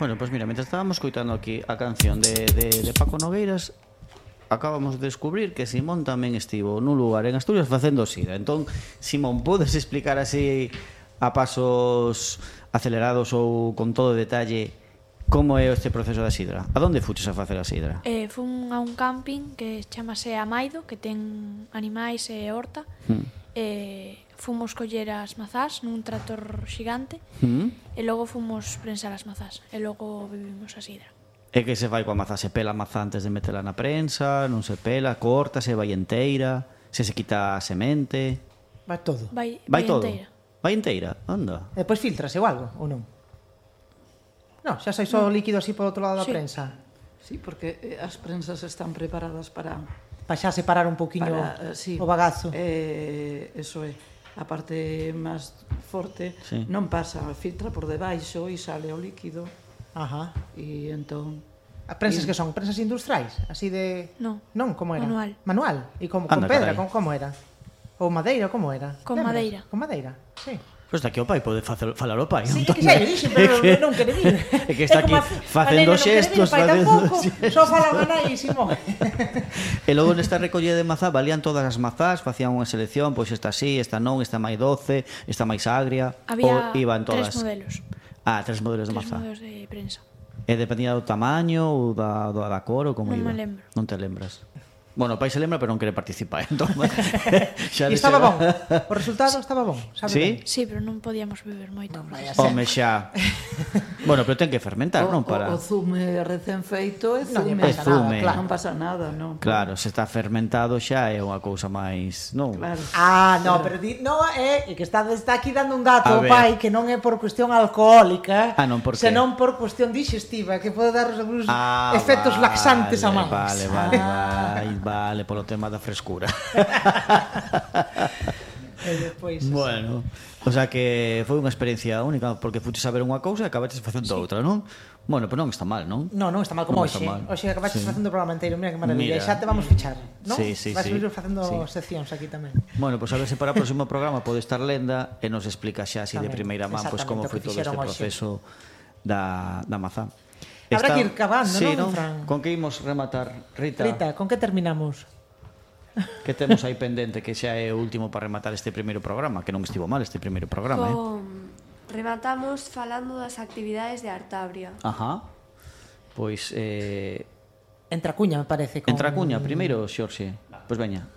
Bueno, pois mira, mentre estábamos coitando aquí a canción de Paco Nogueiras, acabamos de descubrir que Simón tamén estivo nun lugar en Asturias facendo sidra. Entón, Simón, podes explicar así a pasos acelerados ou con todo detalle como é este proceso da sidra? A donde fuches a facer a sidra? Fun a un camping que chamase Amaido, que ten animais e horta. Fomos coller as mazás nun tractor xigante e logo fomos prensar as mazás e logo bebimos a sidra. E que se fai coa mazá? Se pela a mazá antes de metela na prensa? Non se pela? Corta? Se vai enteira? Se quita a semente? Vai todo. Vai todo? enteira. Vai enteira? Anda. E depois filtrase ou algo, ou non? Non, xa sai só o líquido así por outro lado da Sí. prensa. Sí, porque as prensas están preparadas para Xa separar un poquinho sí, o bagazo. Eso é. A parte máis forte Sí. non pasa, filtra por debaixo e sale o líquido Ajá. e entón As prensas que son? Prensas industriais? Así de... Non. Non, como era? Manual. Manual? E con Anda, pedra? carai. Como era? Ou madeira? Como era? Con Lembras? madeira. Con madeira, sí. Pois está aquí o pai, pode falar o pai. Sí, é non? que xa lle dixen, pero non quere vir. É que está aquí facendo xestos, facendo Só fala o nai, Simón. E logo nesta recollida de mazá valían todas as mazás, facían unha selección, pois esta sí, esta non, esta máis doce, esta máis agria, Había ou iban todas. 3 modelos. Tres modelos de 3 mazá. modelos de prensa. E dependía do tamaño ou da cor ou como Non iba. me lembro. Non te lembras. Bueno, o pai se lembra, pero non quere participar. Entón, xa E estaba bon. O resultado estaba bon, sabe? Sí? ben? Sí, pero non podíamos beber moito. Home, xa. Bueno, pero ten que fermentar, non? Para... o zume recén feito é Non lle zume. pasa zume. nada, claro. Non pasa nada, non. Claro, se está fermentado xa é unha cousa máis... Non? Claro. No, pero no, é que está aquí dando un dato A ao ver. pai que non é por cuestión alcohólica, Non, por qué? senón por cuestión digestiva, que pode dar algúns efectos laxantes a máis. Vale, polo tema da frescura. E despois, Bueno, o sea que foi unha experiencia única porque fuches a ver unha cousa e acabaches facendo outra, non? Bueno, pero non está mal, non? non está mal como Non está hoxe. mal. Hoxe acabaste Sí. facendo o programa inteiro, mira que maravilla. Mira. E xa te vamos fichar, non? Sí, sí, Vas sí. vir facendo Sí. seccións aquí tamén. Bueno, pois a ver se para o próximo programa pode estar Lenda e nos explica xa así de Tamén, primeira man pois como exactamente, foi o que todo este fixeron hoxe. proceso da mazá. Habrá que ir cavando, sí, non, Fran? Con que imos rematar, Rita? Rita, con que terminamos? Que temos aí pendente que xa é o último para rematar este primeiro programa, que non estivo mal este primeiro programa, Rematamos falando das actividades de Artabria. Ajá. Pois Entra cuña, me parece. entra a cuña primeiro, Xorxe. Pois veña.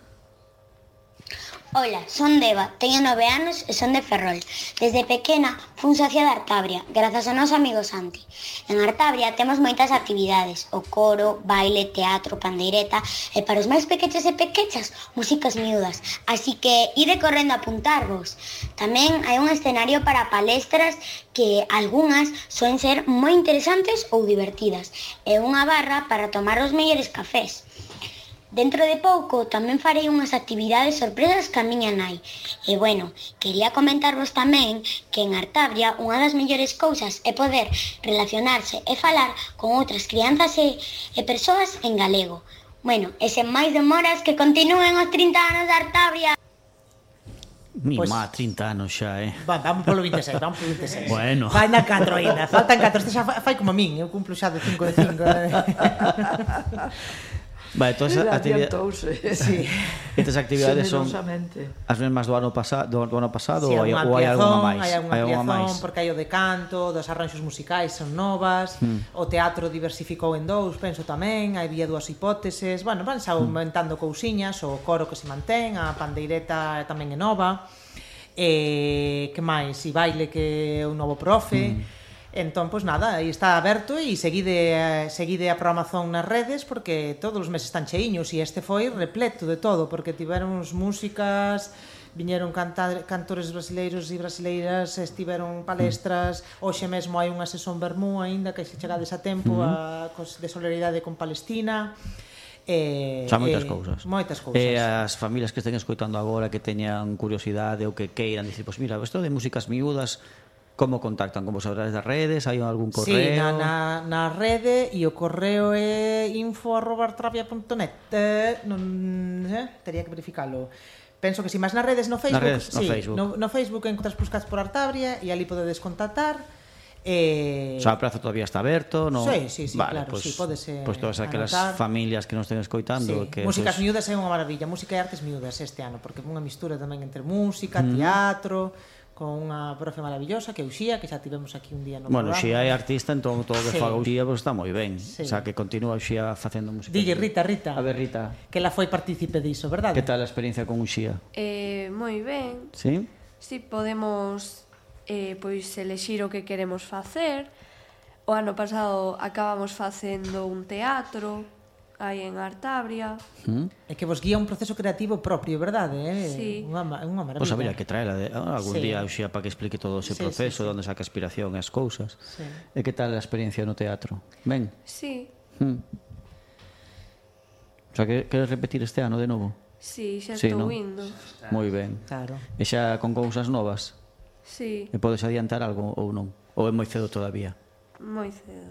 Ola, son Deva, teño 9 anos e son de Ferrol. Desde pequena fun socia de Artabria, grazas ao noso amigo Santi. En Artabria temos moitas actividades, o coro, baile, teatro, pandeireta e para os máis pequechos e pequechas, músicas miúdas. Así que ide correndo a apuntarvos. Tamén hai un escenario para palestras que algunhas soen ser moi interesantes ou divertidas e unha barra para tomar os mellores cafés. Dentro de pouco tamén farei unhas actividades sorpresas ca miña nai. E bueno, quería comentarvos tamén que en Artabria unha das mellores cousas é poder relacionarse e falar con outras crianzas e persoas en galego. Bueno, e sen máis demoras que continúen os 30 anos de Artabria. Mi Pois- má, 30 anos xa, Vamos polo 26, vamos polo 26. Bueno. Vai na 4 ainda, faltan 4. Este xa fai como a min, eu cumplo xa de 5 de 5. Vale, todas as actividades... Adiantouse. Sí. Estas actividades son Generosamente. as mesmas do ano pasado Sí, ou hai algunha máis? Hai algunha Hai algunha ampliación, máis? porque hai o de canto, dos arranxos musicais son novas, o teatro diversificou en 2, penso tamén, hai vía 2 hipóteses, bueno, van xa aumentando cousiñas, o coro que se mantén, a pandeireta tamén é nova, que máis, e baile que é un novo profe. Entón, pois nada, aí está aberto e seguide a programación nas redes porque todos os meses están cheiños e este foi repleto de todo porque tiveron músicas, viñeron cantores brasileiros e brasileiras, estiveron palestras, hoxe mesmo hai unha sesión vermú aínda que se chegades a tempo de solidaridade con Palestina. Xa moitas cousas. Moitas cousas. E as familias que estén escoitando agora que teñan curiosidade ou que queiran dicir, pois mira, isto de músicas miúdas, como contactan con vos a través das redes? Hai algún correo? Sí, na rede e o correo é info@artabria.net. Tería que verificalo. Penso que si máis nas redes no Facebook, Nas redes, no Facebook. No Facebook encontras buscas por Artabria e ali podedes contactar. O sea, a praza todavía está aberto, non? Sí, claro, sí, pódese Pois todas aquelas familias que nos estén escoitando que músicas miúdas é unha maravilla, música e artes miúdas este ano, porque é unha mistura tamén entre música, teatro, con unha profe maravillosa que é Uxía, que xa tivemos aquí un día no programa. Bueno, Uxía é artista, entón todo o que faga Uxía pues está moi ben. O sea, que continúa Uxía facendo música. Dille, Rita. A ver, Rita. Que ela foi partícipe diso, verdade? Que tal a experiencia con Uxía? Moi ben. Sí? Si podemos pois elexir o que queremos facer. O ano pasado acabamos facendo un teatro aí en Artabria. É que vos guía un proceso creativo propio, verdade? Sí. Unha maravilla. Pois habría que traela algún día Uxía para que explique todo ese proceso, de onde saca aspiración e as cousas. E que tal a experiencia no teatro? Ben? Sí. O sea, queres repetir este ano de novo? Sí, xa estou indo. Moi ben. Claro. E xa con cousas novas? Sí. E podes adiantar algo ou non? Ou é moi cedo todavía? Moi cedo.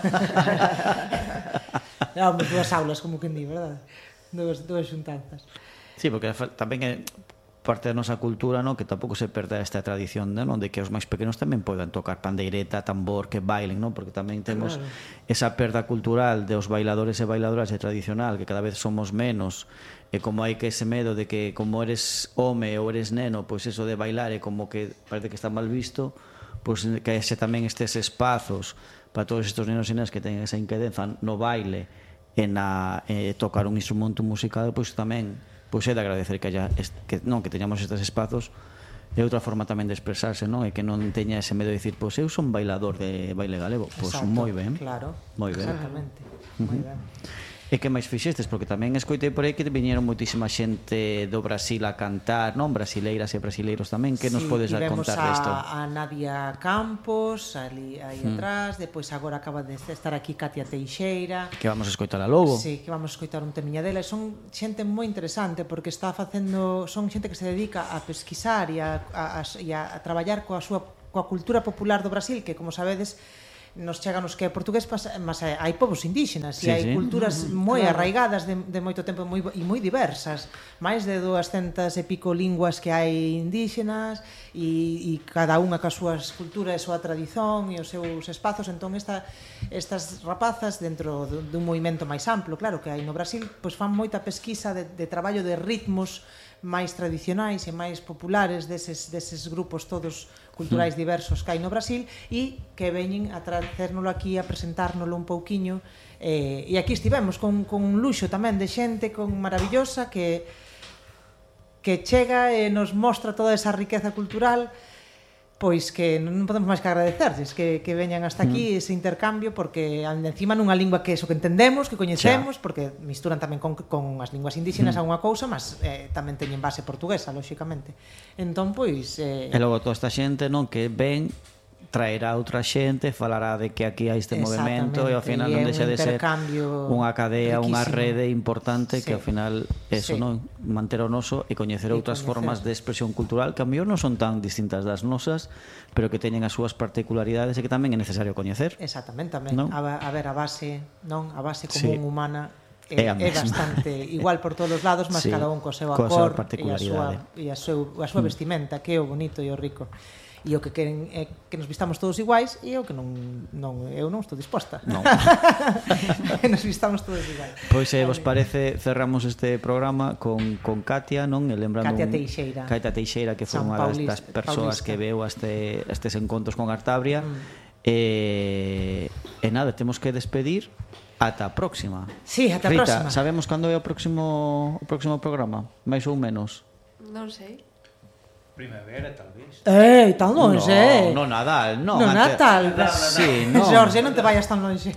Hombre, dúas aulas, como que ni, verdade? Dúas xuntanzas. Sí, porque tamén é parte da nosa cultura, non, que tampouco se perda esta tradición, non, de que os máis pequenos tamén podan tocar pandeireta, tambor, que bailen, non, porque tamén temos esa perda cultural de os bailadores e bailadoras de tradicional, que cada vez somos menos, e como hai que ese medo de que como eres home ou eres neno, pois eso de bailar é como que parece que está mal visto, pois que ese tamén estes espazos para todos estes nenos e nenas que teñen esa inquedenza no baile e na tocar un instrumento musical, pois tamén pois é de agradecer que haya que teñamos estes espazos. É outra forma tamén de expresarse, non? E que non teña ese medo de dicir, pois eu son bailador de baile galego. Pois moi ben. Claro. Moi ben. Exactamente. Moi ben. E que máis fixestes? Porque tamén escoitei por aí que viñeron moitísima xente do Brasil a cantar, non? Brasileiras e brasileiros tamén. Que nos podes contar desto? A Nadia Campos, ali aí atrás. Depois agora acaba de estar aquí Katia Teixeira. Que vamos a escoitar a logo. Sí, que vamos a escoitar un temiña dela. Son xente moi interesante porque está facendo... Son xente que se dedica a pesquisar e a traballar coa cultura popular do Brasil, que, como sabedes, nos cheganos que é portugués, mas hai povos indígenas e hai culturas moi arraigadas de moito tempo e moi diversas, máis de 200 e pico linguas que hai indígenas e cada unha ca súas culturas e a súa tradición e os seus espazos. Entón estas rapazas dentro dun movimento máis amplo, claro, que hai no Brasil, pois fan moita pesquisa de traballo de ritmos máis tradicionais e máis populares deses grupos todos culturais diversos que hai no Brasil e que veñen a trazérnolo aquí, a presentárnolo un pouquiño, e aquí estivemos con un luxo tamén de xente maravillosa que chega e nos mostra toda esa riqueza cultural, pois que non podemos máis que agradecerles que veñan hasta aquí ese intercambio, porque encima nunha lingua que eso que entendemos, que coñecemos, porque misturan tamén con as linguas indígenas a unha cousa, mas tamén teñen base portuguesa, lóxicamente. Entón, pois... E logo toda esta xente, non, que ven, traerá outra xente, falará de que aquí hai este movimento e ao final non deixa de ser unha cadea, unha rede importante que ao final eso, non, manter o noso e coñecer outras formas de expresión cultural que a mellor non son tan distintas das nosas, pero que teñen as súas particularidades e que tamén é necesario coñecer. Exactamente, tamén. A ver, a base común humana é bastante igual por todos os lados, mas cada un co seu acor e a súa vestimenta, que é o bonito e o rico. E o que queren é que nos vistamos todos iguais e o que eu non estou disposta. Non. Que nos vistamos todos iguais. Pois vos parece, cerramos este programa con Katia, non? E lembrando Katia Teixeira, que foi unha das persoas que veu estes encontros con Artabria. E nada, temos que despedir. Ata a próxima. Sí, ata a próxima. Rita, sabemos cando é o próximo programa? Mais ou menos? Non sei. Primavera, tal vez. Tan longe, No Nadal, non. No Natal. Sí, non. Jorge, non te vayas tan longe.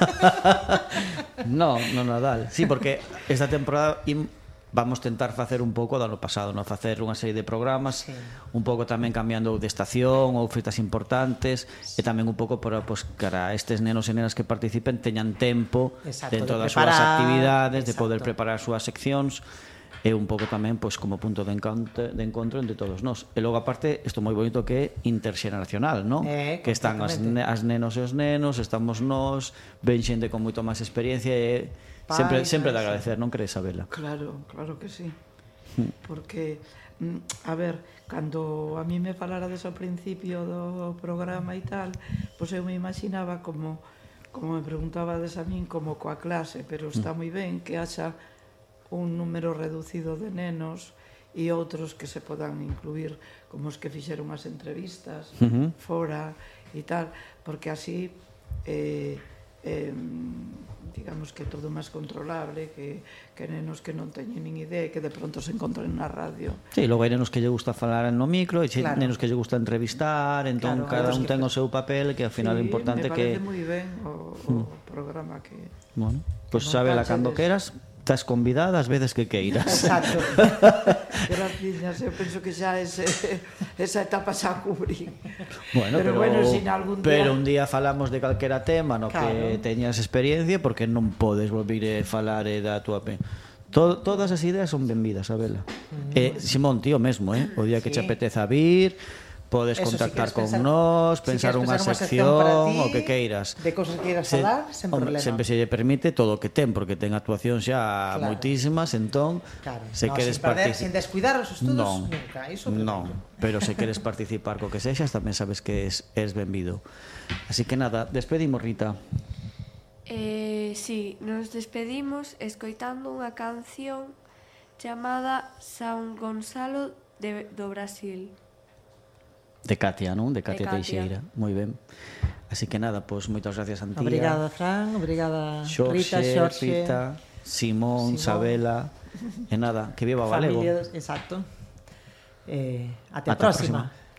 No Nadal. Sí, porque esta temporada vamos tentar facer un pouco do ano pasado, non facer unha serie de programas, un pouco tamén cambiando de estación ou feitas importantes, e tamén un pouco para cara estes nenos e nenas que participen teñan tempo dentro das súas actividades, de poder preparar as súas seccións. É un pouco tamén pois como punto de encontro entre todos nós. E logo aparte, isto moi bonito que é interxeneracional, non? Que están as nenos e os nenos, estamos nós, ven xente con moito máis experiencia e sempre de agradecer, non crees, Abela? Claro que sí. Porque a ver, cando a mí me falarades ao principio do programa e tal, pois eu me imaginaba como me preguntabades a min, como coa clase, pero está moi ben que haxa un número reducido de nenos e outros que se podan incluir, como os que fixeron as entrevistas fora e tal, porque así digamos que todo máis controlable, que nenos que non teñen nin idea, que de pronto se encontren na radio. Sí, logo hai nenos que lle gusta falar no micro, e nenos que lle gusta entrevistar, entón cada un ten o seu papel, que ao final é importante que... Sí, me parece moi ben o programa que... Bueno, pois Sabela, cando queras, estás convidada as veces que queiras. Exacto. Gracias, eu penso que xa esa etapa xa cubrí. Bueno, pero sin algún día... Pero un día falamos de calquera tema no que teñas experiencia, porque non podes volver a falar da túa todas as ideas son benvidas, Sabela. Simón, tío mesmo, o día que che apeteza vir, podes contactar con nós, pensar unha sección, o que queiras. De cosas que queiras falar, sen problema. Sempre se lle permite todo o que ten, porque ten actuación xa moitísimas, entón, se queres participar... Sin descuidar os estudos, nunca. Non, pero se queres participar co que sexas, tamén sabes que és benvido. Así que nada, despedimos, Rita. Sí, nos despedimos escoitando unha canción chamada São Gonçalo do Brasil. De Katia, non? De Katia Teixeira. Moi ben. Así que nada, pois moitas gracias, Antía. Obrigada, Fran. Obrigada, Rita, Rita, Simón, Sabela. E nada, que viva o galego. Exacto. Até a próxima.